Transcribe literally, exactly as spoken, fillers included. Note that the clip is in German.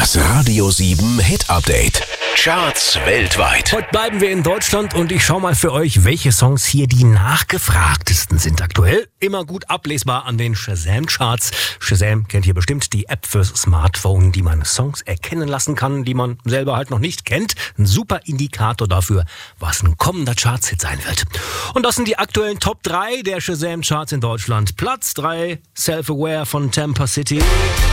Das Radio sieben Hit Update. Charts weltweit. Heute bleiben wir in Deutschland und ich schaue mal für euch, welche Songs hier die nachgefragtesten sind aktuell. Immer gut ablesbar an den Shazam-Charts. Shazam kennt ihr bestimmt, die App fürs Smartphone, die man Songs erkennen lassen kann, die man selber halt noch nicht kennt. Ein super Indikator dafür, was ein kommender Charts-Hit sein wird. Und das sind die aktuellen Top drei der Shazam-Charts in Deutschland. Platz drei, Self-Aware von Tampa City.